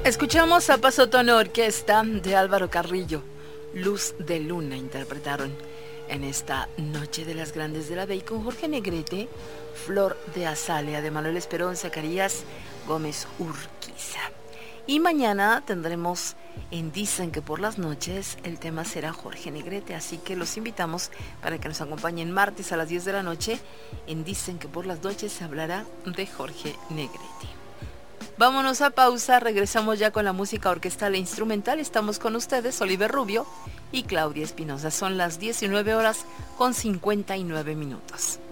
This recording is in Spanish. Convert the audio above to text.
Escuchamos a Paso Tono Orquesta de Álvaro Carrillo. Luz de Luna interpretaron en esta Noche de las Grandes de la Bay con Jorge Negrete, Flor de Azalea de Manuel Esperón, Zacarías Gómez Urquiza. Y mañana tendremos en Dicen que por las noches el tema será Jorge Negrete, así que los invitamos para que nos acompañen martes a las 10 de la noche. En Dicen que por las noches se hablará de Jorge Negrete. Vámonos a pausa, regresamos ya con la música orquestal e instrumental. Estamos con ustedes, Oliver Rubio y Claudia Espinosa. Son las 19 horas con 59 minutos.